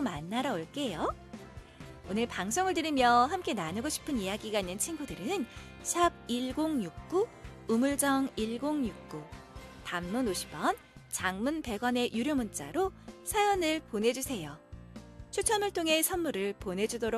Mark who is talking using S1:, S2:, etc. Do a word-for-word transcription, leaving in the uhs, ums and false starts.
S1: 만나러 올게요. 오늘 방송을 들으며 함께 나누고 싶은 이야기가 있는 친구들은 샵 일공육구, 우물정 일공육구, 단문 오십 원, 장문 백 원의 유료 문자로 사연을 보내주세요. 추첨을 통해 선물을 보내주도록